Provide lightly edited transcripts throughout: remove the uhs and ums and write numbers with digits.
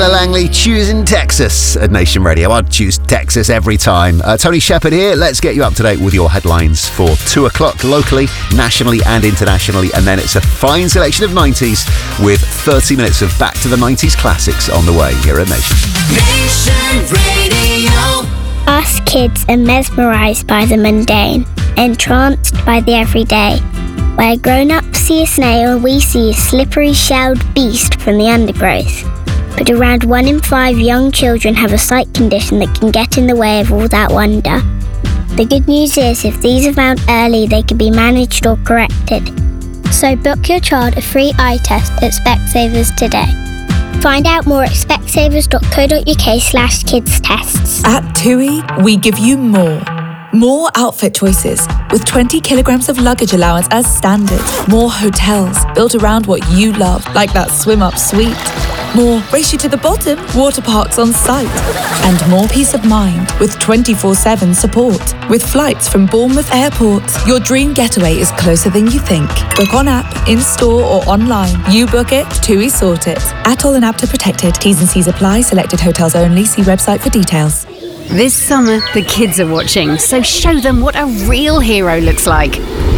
Langley choosing Texas at Nation Radio. I'd choose Texas every time. Tony Shepard here. Let's get you up to date with your headlines for 2 o'clock locally, nationally and internationally. And then it's a fine selection of 90s with 30 minutes of back to the 90s classics on the way here at Nation. Nation Radio. Us kids are mesmerised by the mundane, entranced by the everyday. Where grown-ups see a snail, we see a slippery shelled beast from the undergrowth. But around 1 in 5 young children have a sight condition that can get in the way of all that wonder. The good news is, if these are found early, they can be managed or corrected. So book your child a free eye test at Specsavers today. Find out more at specsavers.co.uk/kids tests. At TUI, we give you more. More outfit choices, with 20 kilograms of luggage allowance as standard. More hotels built around what you love, like that swim-up suite. More race you to the bottom water parks on site. And more peace of mind with 24/7 support. With flights from Bournemouth Airport, your dream getaway is closer than you think. Book on app, in-store or online. You book it, TUI sort it. Atoll and APTA protected. T's and C's apply. Selected hotels only. See website for details. This summer, the kids are watching, so show them what a real hero looks like.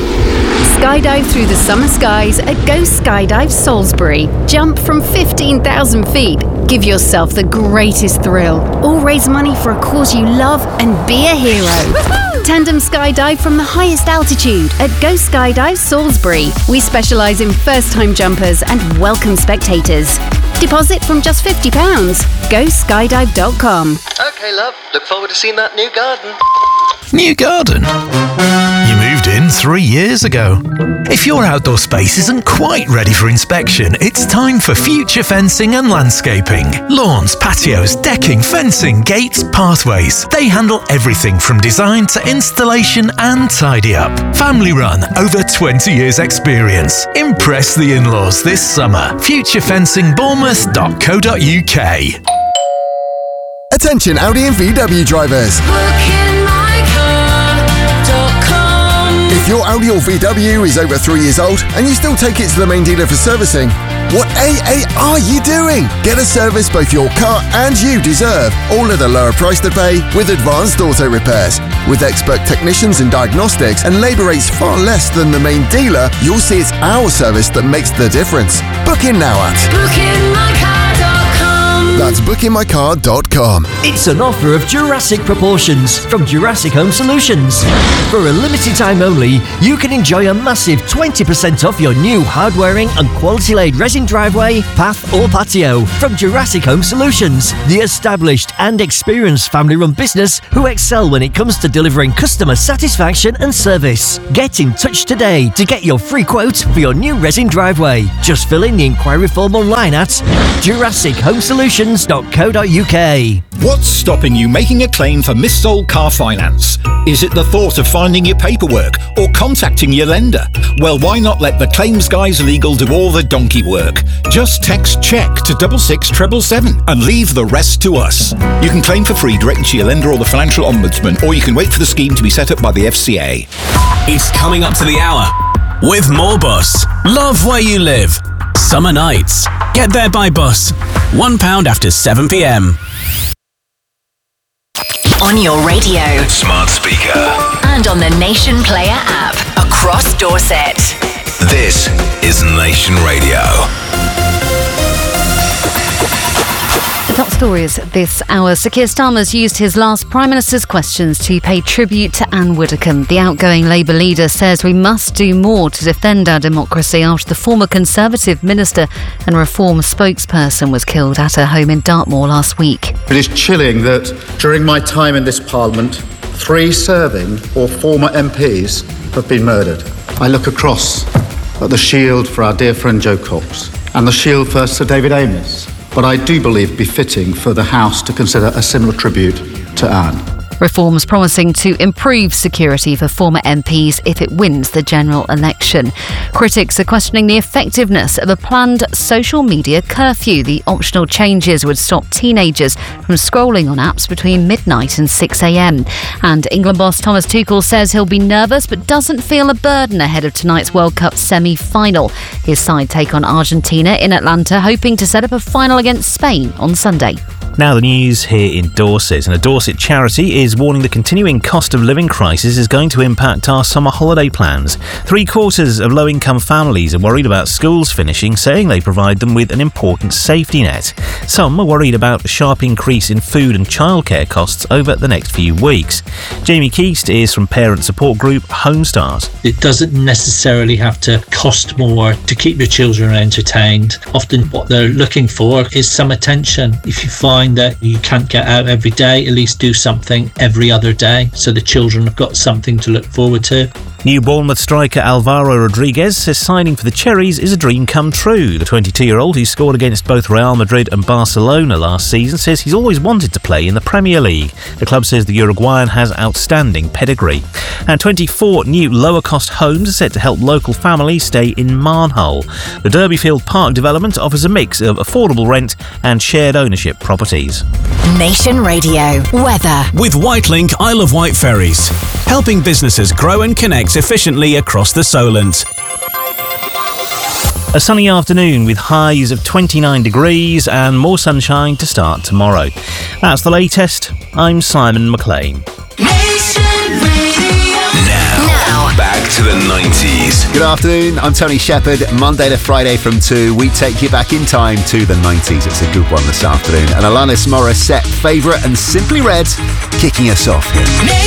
Skydive through the summer skies at Go Skydive Salisbury. Jump from 15,000 feet. Give yourself the greatest thrill. Or raise money for a cause you love and be a hero. Tandem skydive from the highest altitude at Go Skydive Salisbury. We specialise in first-time jumpers and welcome spectators. Deposit from just £50. GoSkydive.com. Okay, love. Look forward to seeing that new garden. New garden? You moved in 3 years ago. If your outdoor space isn't quite ready for inspection, it's time for Future Fencing and Landscaping. Lawns, patios, decking, fencing, gates, pathways. They handle everything from design to installation and tidy up. Family run, over 20 years experience. Impress the in-laws this summer. futurefencingbournemouth.co.uk. Attention Audi and VW drivers. If your Audi or VW is over 3 years old and you still take it to the main dealer for servicing, what are you doing? Get a service both your car and you deserve, all at a lower price to pay with Advanced Auto Repairs. With expert technicians and diagnostics and labour rates far less than the main dealer, you'll see it's our service that makes the difference. Book in now at bookinmycar.com. That's bookinmycar.com. It's an offer of Jurassic proportions from Jurassic Home Solutions. For a limited time only, you can enjoy a massive 20% off your new hard-wearing and quality-laid resin driveway, path or patio from Jurassic Home Solutions, the established and experienced family-run business who excel when it comes to delivering customer satisfaction and service. Get in touch today to get your free quote for your new resin driveway. Just fill in the inquiry form online at jurassichomesolutions.co.uk. What's stopping you making a claim for missold car finance? Is it the thought of finding your paperwork or contacting your lender? Well, why not let the Claims Guys Legal do all the donkey work? Just text CHECK to 66777 and leave the rest to us. You can claim for free directly to your lender or the Financial Ombudsman, or you can wait for the scheme to be set up by the FCA. It's coming up to the hour with more Bus. Love where you live. Summer nights. Get there by bus. £1 after 7 p.m. On your radio, Smart speaker. and on the Nation Player app across Dorset. This is Nation Radio. The top stories this hour. Sir Keir Starmer's used his last Prime Minister's questions to pay tribute to Anne Widdecombe. The outgoing Labour leader says we must do more to defend our democracy after the former Conservative minister and Reform spokesperson was killed at her home in Dartmoor last week. It is chilling that during my time in this Parliament, 3 serving or former MPs have been murdered. I look across at the shield for our dear friend Jo Cox and the shield for Sir David Amess. But I do believe befitting for the House to consider a similar tribute to Anne. Reforms promising to improve security for former MPs if it wins the general election. Critics are questioning the effectiveness of a planned social media curfew. The optional changes would stop teenagers from scrolling on apps between midnight and 6 a.m. And England boss Thomas Tuchel says he'll be nervous but doesn't feel a burden ahead of tonight's World Cup semi-final. His side take on Argentina in Atlanta, hoping to set up a final against Spain on Sunday. Now the news here in Dorset, and a Dorset charity is warning the continuing cost of living crisis is going to impact our summer holiday plans. 3/4 of low-income families are worried about schools finishing, saying they provide them with an important safety net. Some are worried about a sharp increase in food and childcare costs over the next few weeks. Jamie Keast is from parent support group Homestars. It doesn't necessarily have to cost more to keep your children entertained. Often what they're looking for is some attention. If you find that you can't get out every day, at least do something every other day so the children have got something to look forward to. New Bournemouth striker Alvaro Rodriguez says signing for the Cherries is a dream come true. The 22-year-old, who scored against both Real Madrid and Barcelona last season, says he's always wanted to play in the Premier League. The club says the Uruguayan has outstanding pedigree. And 24 new lower-cost homes are set to help local families stay in Marnhull. The Derbyfield Park development offers a mix of affordable rent and shared ownership properties. Nation Radio weather with Whitelink Isle of Wight ferries, helping businesses grow and connect efficiently across the Solent. A sunny afternoon with highs of 29 degrees and more sunshine to start tomorrow. That's the latest. I'm Simon McLean. now. Back to the 90s. Good afternoon, I'm Tony Shepherd. Monday to Friday from 2, we take you back in time to the 90s. It's a good one this afternoon. And Alanis Morissette, Favourite and Simply Red, kicking us off here.